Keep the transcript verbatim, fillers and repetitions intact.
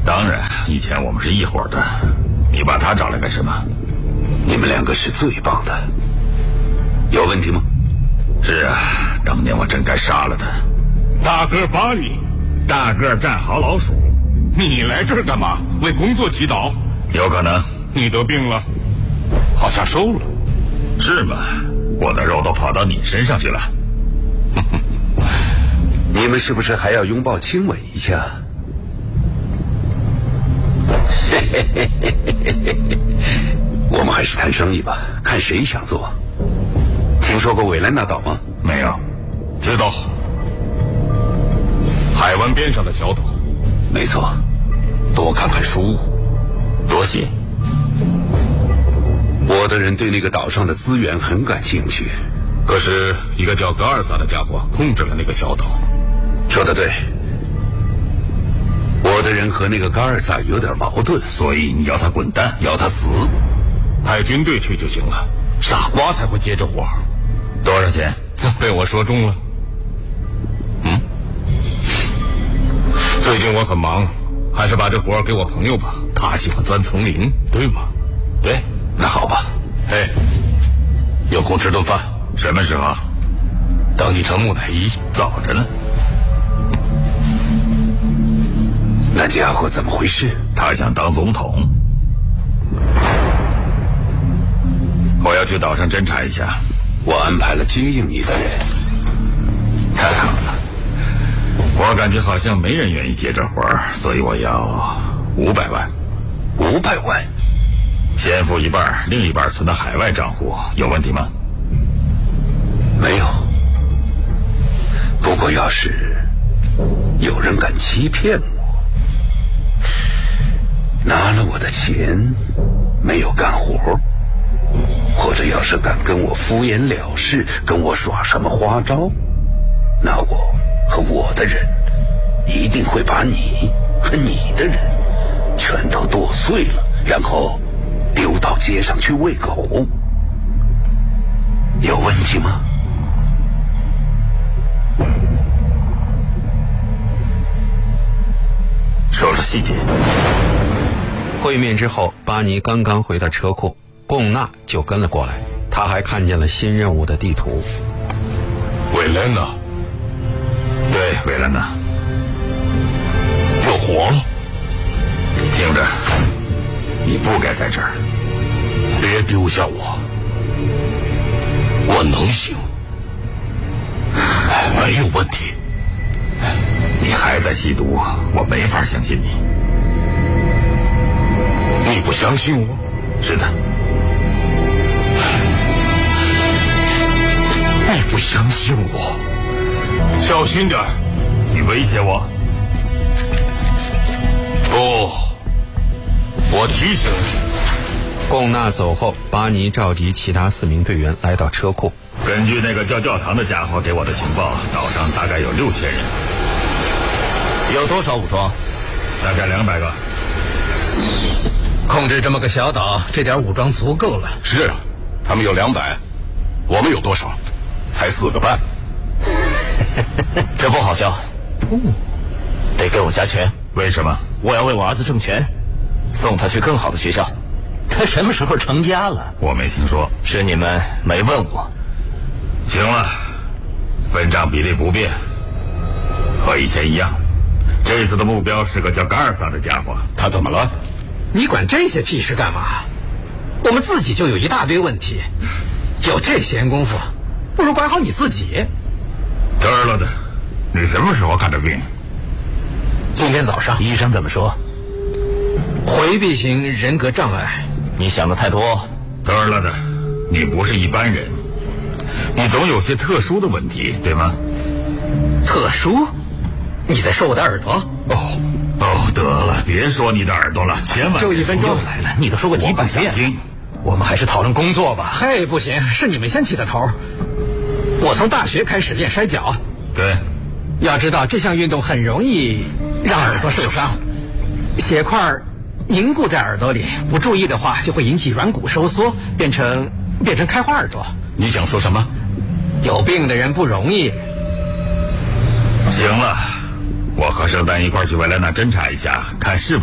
当然，以前我们是一伙的。你把他找来干什么？ 你们两个是最棒的。有问题吗？ 是啊，当年我真该杀了他。 大个巴黎， 大个战壕老鼠， 你来这儿干嘛？为工作祈祷？ 有可能。 你得病了，好像瘦了。 是吗？我的肉都跑到你身上去了。 你们是不是还要拥抱亲吻一下？我们还是谈生意吧，看谁想做。听说过韦兰纳岛吗？ 没有。 知道。海湾边上的小岛。 没错。 多看看书， 多谢。 我的人对那个岛上的资源很感兴趣， 可是一个叫戈尔萨的家伙控制了那个小岛。 说得对，我的人和那个戈尔萨有点矛盾， 所以你要他滚蛋，要他死。 派军队去就行了，傻瓜才会接这活。 多少钱？ 被我说中了。嗯，最近我很忙，还是把这活给我朋友吧，他喜欢钻丛林，对吗？ 对。那好吧。 嘿，有空吃顿饭。 什么时候？ 等你成木乃伊。 早着呢。 那家伙怎么回事？ 他想当总统。我要去岛上侦查一下。 我安排了接应你的人。 太好了。我感觉好像没人愿意接这活儿，所以我要五百万。 五百万？ 先付一半，另一半存到海外账户，有问题吗？ 没有。不过要是有人敢欺骗我，拿了我的钱没有干活，或者要是敢跟我敷衍了事，跟我耍什么花招，那我和我的人一定会把你和你的人全都剁碎了，然后丢到街上去喂狗。有问题吗？ 说说细节。 会面之后，巴尼刚刚回到车库，贡纳就跟了过来。他还看见了新任务的地图。 韦兰娜。 对，韦兰娜。 又活了。 听着，你不该在这儿。 别丢下我。我能行。没有问题。 你还在吸毒，我没法相信你。 你不相信我？ 是的。 你不相信我？小心点！ 你威胁我？ 不，我提醒你。 贡纳走后，巴尼召集其他四名队员来到车库。 根据那个叫教堂的家伙给我的情报，岛上大概有六千人。 有多少武装？ 大概两百个。 控制这么个小岛，这点武装足够了。 是啊，他们有两百，我们有多少？才四个半。 这不好笑。嗯，得给我加钱。 为什么？ 我要为我儿子挣钱，送他去更好的学校。他什么时候成家了？ 我没听说。 是你们没问我。 行了，分账比例不变，和以前一样。这次的目标是个叫嘎尔萨的家伙。 他怎么了？ 你管这些屁事干嘛？我们自己就有一大堆问题，有这闲工夫，不如管好你自己。 得了的，你什么时候看的病？ 今天早上。 医生怎么说？ 回避型人格障碍。 你想的太多。 得了的，你不是一般人，你总有些特殊的问题，对吗？ 特殊？你在说我的耳朵？ 哦哦，得了，别说你的耳朵了，千万就一分钟来了，你都说过几百遍。 听， 我们还是讨论工作吧。 嘿，不行，是你们先起的头。我从大学开始练摔跤。 对。 要知道这项运动很容易让耳朵受伤，血块凝固在耳朵里，不注意的话就会引起软骨收缩，变成变成开花耳朵。 你想说什么？ 有病的人不容易。 行了，我和圣丹一块去维莱纳侦查一下，看是